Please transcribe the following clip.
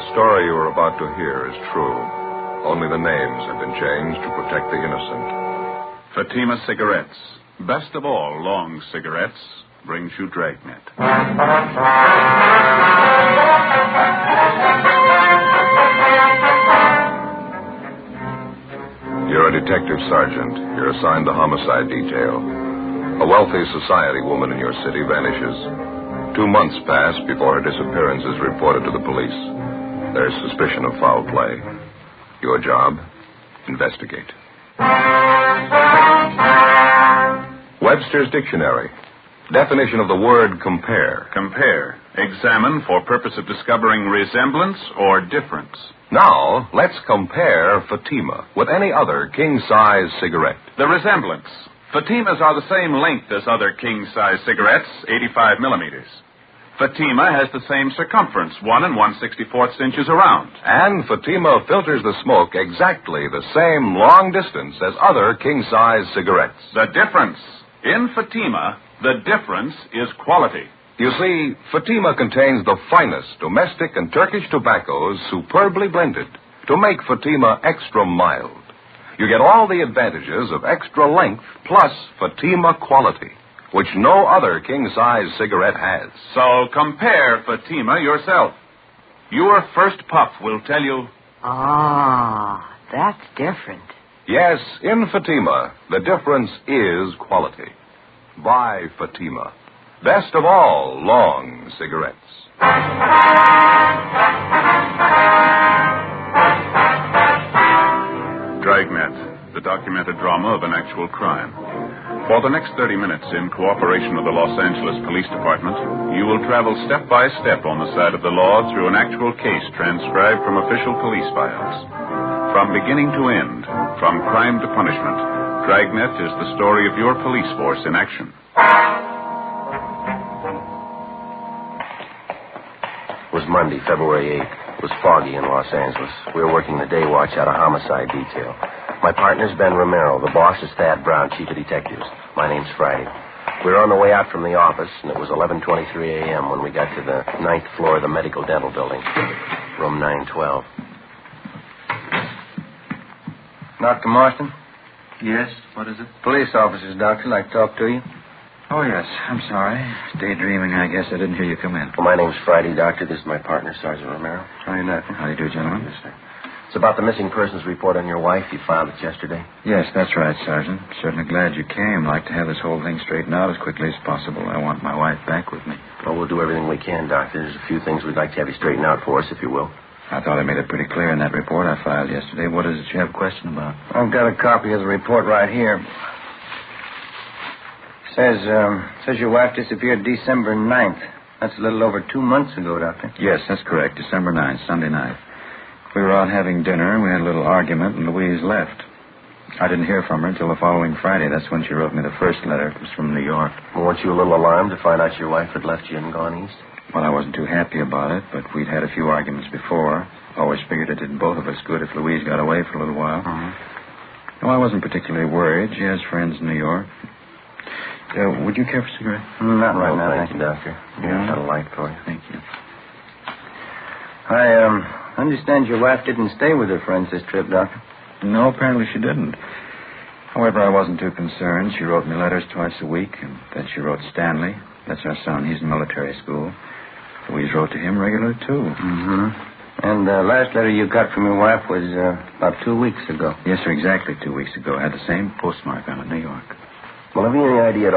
story you are about to hear is true. Only the names have been changed to protect the innocent. Fatima Cigarettes, best of all long cigarettes, brings you Dragnet. You're a detective sergeant. You're assigned the homicide detail. A wealthy society woman in your city vanishes. 2 months pass before her disappearance is reported to the police. There's suspicion of foul play. Your job? Investigate. Webster's Dictionary. Definition of the word compare. Compare. Examine for purpose of discovering resemblance or difference. Now, let's compare Fatima with any other king-size cigarette. The resemblance. Fatimas are the same length as other king-size cigarettes, 85 millimeters. Fatima has the same circumference, 1 1/64 inches around. And Fatima filters the smoke exactly the same long distance as other king-size cigarettes. The difference. In Fatima, the difference is quality. You see, Fatima contains the finest domestic and Turkish tobaccos superbly blended to make Fatima extra mild. You get all the advantages of extra length plus Fatima quality, which no other king-size cigarette has. So compare Fatima yourself. Your first puff will tell you... Ah, that's different. Yes, in Fatima, the difference is quality. Buy Fatima. Best of all long cigarettes. Dragnet, the documented drama of an actual crime. For the next 30 minutes, in cooperation with the Los Angeles Police Department, you will travel step by step on the side of the law through an actual case transcribed from official police files. From beginning to end, from crime to punishment, Dragnet is the story of your police force in action. It was Monday, February 8th. It was foggy in Los Angeles. We were working the day watch out of homicide detail. My partner's Ben Romero. The boss is Thad Brown, chief of detectives. My name's Friday. We were on the way out from the office, and it was 11:23 a.m. when we got to the 9th floor of the medical dental building, room 912. Dr. Marston? Yes, what is it? Police officers, Doctor. Like to talk to you. Oh, yes. I'm sorry. Daydreaming, I guess. I didn't hear you come in. Well, my name's Friday, Doctor. This is my partner, Sergeant Romero. How do you, Doctor? How do you do, gentlemen? Yes, sir. It's about the missing persons report on your wife. You filed it yesterday. Yes, that's right, Sergeant. Certainly glad you came. Like to have this whole thing straightened out as quickly as possible. I want my wife back with me. Well, we'll do everything we can, Doctor. There's a few things we'd like to have you straighten out for us, if you will. I thought I made it pretty clear in that report I filed yesterday. What is it you have a question about? I've got a copy of the report right here. Says your wife disappeared December 9th. That's a little over 2 months ago, Doctor. Yes, that's correct. December 9th, Sunday night. We were out having dinner, and we had a little argument, and Louise left. I didn't hear from her until the following Friday. That's when she wrote me the first letter. It was from New York. Well, weren't you a little alarmed to find out your wife had left you and gone east? Well, I wasn't too happy about it, but we'd had a few arguments before. Always figured it did both of us good if Louise got away for a little while. Mm-hmm. No, I wasn't particularly worried. She has friends in New York. Would you care for a cigarette? Not right now, thank you, Doctor. Yeah? Got a light for you. Thank you. I understand your wife didn't stay with her friends this trip, Doctor. No, apparently she didn't. However, I wasn't too concerned. She wrote me letters twice a week, and then she wrote Stanley. That's our son. He's in military school. Louise wrote to him regularly, too. Mm-hmm. And the last letter you got from your wife was about 2 weeks ago. Yes, sir, exactly 2 weeks ago. Had the same postmark on it, New York. Well, have you any idea at